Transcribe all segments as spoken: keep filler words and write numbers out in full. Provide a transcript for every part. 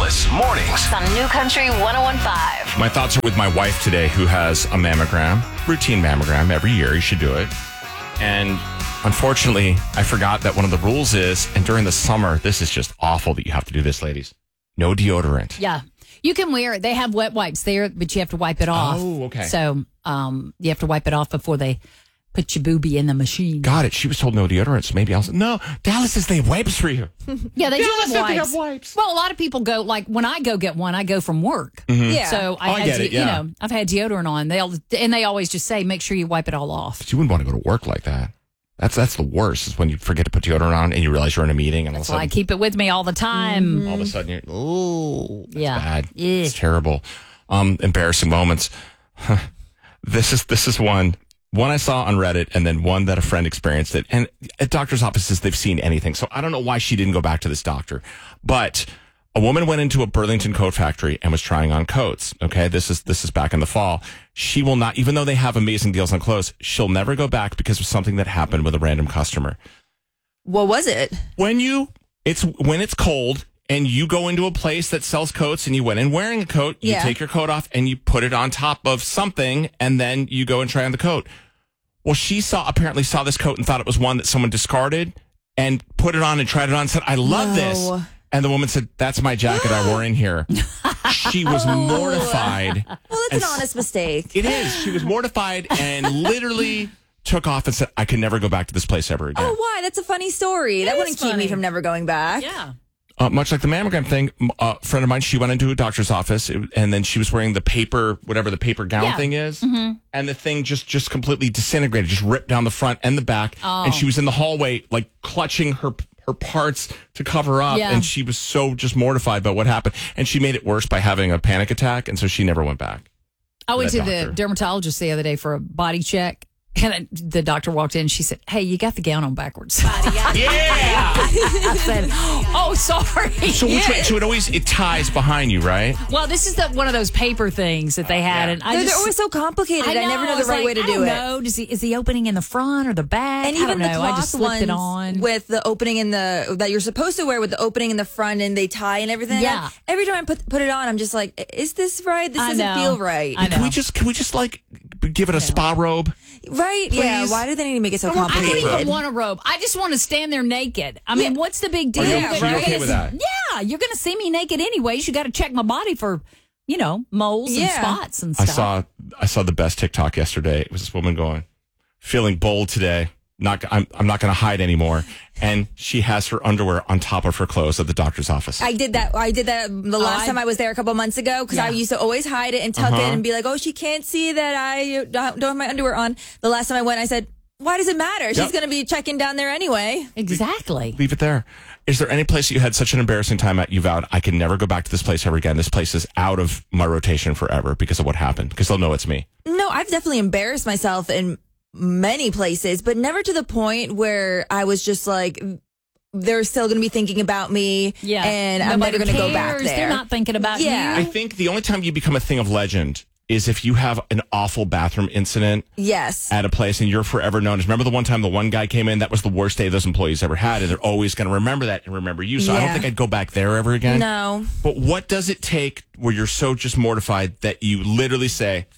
Dallas Mornings. It's on New Country one oh one point five. My thoughts are with my wife today, who has a mammogram, routine mammogram every year. You should do it. And unfortunately, I forgot that one of the rules is, and during the summer, this is just awful that you have to do this, ladies. No deodorant. Yeah. You can wear it. They have wet wipes there, but you have to wipe it off. Oh, okay. So um, you have to wipe it off before they put your boobie in the machine. Got it. She was told no deodorant, so maybe I'll say, no, Dallas says they have wipes for you. Yeah, they Dallas do said have they wipes. have wipes. Well, a lot of people go, like, when I go get one, I go from work. Mm-hmm. Yeah. So I, Oh, I had get to, it, yeah. you know, I've had deodorant on. They'll And they always just say, make sure you wipe it all off. But you wouldn't want to go to work like that. That's that's the worst, is when you forget to put deodorant on and you realize you're in a meeting and all of a So I sudden, keep it with me all the time. Mm-hmm. all of a sudden you're, oh, that's Yeah. bad. Yeah. It's terrible. Um, embarrassing moments. this is this is one. One I saw on Reddit, and then one that a friend experienced it. And at doctor's offices, they've seen anything. So I don't know why she didn't go back to this doctor. But a woman went into a Burlington coat factory and was trying on coats. Okay, this is this is back in the fall. She will not, even though they have amazing deals on clothes, she'll never go back because of something that happened with a random customer. What was it? When you, it's when it's cold and you go into a place that sells coats and you went in wearing a coat, you Yeah. take your coat off and you put it on top of something and then you go and try on the coat. Well, she saw apparently saw this coat and thought it was one that someone discarded and put it on and tried it on and said, I love No. this. And the woman said, that's my jacket I wore in here. She was mortified. Well, it's And an honest mistake. It is. She was mortified and literally took off and said, I can never go back to this place ever again. Oh, why? That's a funny story. that is wouldn't keep funny. me from never going back. Yeah. Uh, much like the mammogram thing, m- a friend of mine, she went into a doctor's office it- and then she was wearing the paper, whatever the paper gown Yeah. thing is. And the thing just, just completely disintegrated, just ripped down the front and the back. Oh. And she was in the hallway, like clutching her her parts to cover up. Yeah. And she was so just mortified by what happened. And she made it worse by having a panic attack. And so she never went back. I went to that the doctor. dermatologist the other day for a body check. And the doctor walked in and she said, hey, you got the gown on backwards. Yeah. I said, oh, sorry. So which way? So it always, it ties behind you, right? Well, this is the, one of those paper things that they had. yeah. And I They're, just, they're always so complicated. I, never know the was right like, way to I do don't it. know. Does he, is the opening in the front or the back? And I even don't the know. I cloth just slipped ones it on. with the opening in the that you're supposed to wear with the opening in the front and they tie and everything. Yeah. Every time I put put it on, I'm just like, is this right? This I doesn't know. feel right. I Can we know. just, can we just like give it a spa robe? Right? Yeah. Please? Why do they need to make it so I don't complicated? even want a robe. I just want to stand there naked. I mean, Yeah. what's the big deal? Are you- Yeah, so you're right. okay with that? Yeah, you're going to see me naked anyways. You got to check my body for, you know, moles and Yeah. spots and I stuff. saw I saw the best TikTok yesterday. It was this woman going, feeling bold today. Not I'm I'm not going to hide anymore. And she has her underwear on top of her clothes at the doctor's office. I did that. I did that the last I- time I was there a couple months ago because I Yeah. used to always hide it and tuck Uh-huh. it and be like, "Oh, she can't see that I don't don't have my underwear on." The last time I went, I said, "Why does it matter? She's Yep. going to be checking down there anyway." Exactly. Leave it there. Is there any place that you had such an embarrassing time at you vowed I can never go back to this place ever again? This place is out of my rotation forever because of what happened. Because they'll know it's me. No, I've definitely embarrassed myself in many places, but never to the point where I was just like, they're still going to be thinking about me. Yeah. And I'm Nobody never going to go back cares. there. They're not thinking about Yeah. I you. think the only time you become a thing of legend is if you have an awful bathroom incident Yes. at a place and you're forever known as. Remember the one time the one guy came in? That was the worst day those employees ever had, and they're always going to remember that and remember you. So I don't Yeah. think I'd go back there ever again. No. But what does it take where you're so just mortified that you literally say,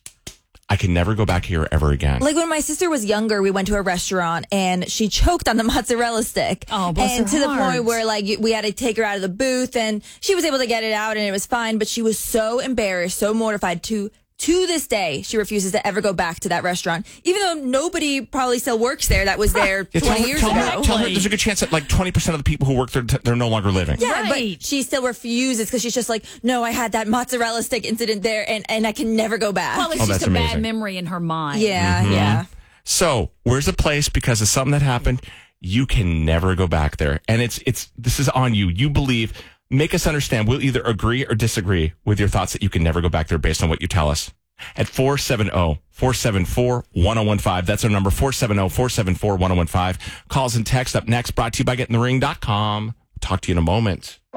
I can never go back here ever again? Like when my sister was younger, we went to a restaurant and she choked on the mozzarella stick. Oh, bless and her to the heart. point where like we had to take her out of the booth and she was able to get it out and it was fine. But she was so embarrassed, so mortified to to this day. She refuses to ever go back to that restaurant, even though nobody probably still works there that was there Yeah, tell twenty her- years tell her- ago. tell her there's a good chance that like twenty percent of the people who work there, they're no longer living. Yeah, Right. but she still refuses because she's just like, no, I had that mozzarella stick incident there and, and I can never go back. Well, it's Oh, just that's a bad amazing. memory in her mind. yeah, yeah. So where's a place because of something that happened? You can never go back there. And it's, it's, this is on you. You believe, make us understand. We'll either agree or disagree with your thoughts that you can never go back there based on what you tell us. At four seven zero, four seven four, one zero one five. That's our number, four seven zero, four seven four, one zero one five. Calls and text up next, brought to you by getting the ring dot com. Talk to you in a moment.